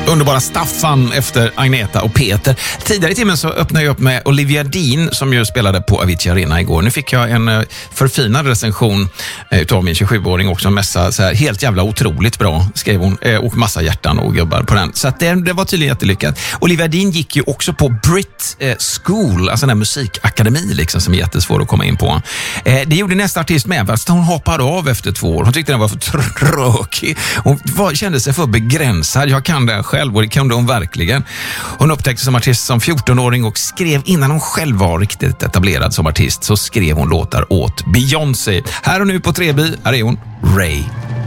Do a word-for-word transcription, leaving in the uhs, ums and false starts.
Underbara Staffan efter Agneta och Peter. Tidigare i timmen så öppnade jag upp med Olivia Dean som ju spelade på Avicii Arena igår. Nu fick jag en förfinad recension utav min tjugosjuåring också. Mässa så här, helt jävla otroligt bra, skrev hon. Och massa hjärtan och gubbar på den. Så att det, det var tydligen jättelyckat. Olivia Dean gick ju också på Brit School, alltså den musikakademi liksom, som är jättesvår att komma in på. Det gjorde nästa artist med, fast hon hoppade av efter två år. Hon tyckte den var för tråkig. Hon var, kände sig för begränsad. Jag kan det själv och det kunde hon verkligen. Hon upptäckte som artist som fjortonåring och skrev innan hon själv var riktigt etablerad som artist, så skrev hon låtar åt Beyoncé. Här och nu på Treby, här är hon, Ray.